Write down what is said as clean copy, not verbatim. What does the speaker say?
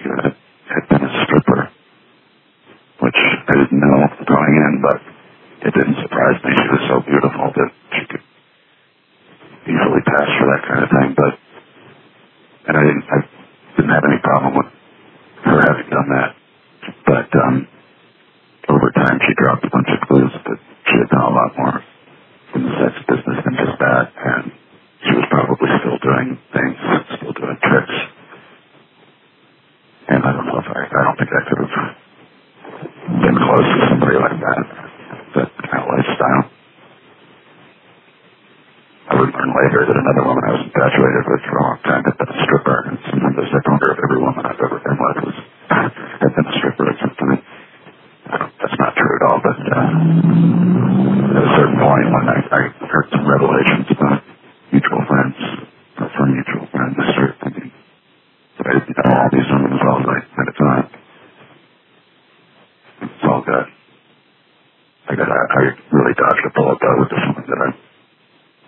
had been a stripper, which I didn't know going in, but it didn't surprise me. She was so beautiful that she could easily pass for that kind of thing. And I didn't have any problem with her having done that. But over time, she dropped a bunch of clues that she had done a lot more in the sex business than just that, and she was probably still doing things, still doing tricks. And I don't know if I don't think I could have been close to somebody like that kind of lifestyle. I would learn later that another woman I was infatuated with for a long time had been a stripper, and sometimes I wonder if every woman I've ever been with had been a stripper at some time. That's not true at all, but at a certain point when I heard some revelations about mutual friends, or from mutual friends, I started thinking that I didn't know all these women as well as I had thought. It's all good. I really dodged a bullet, though, with this one.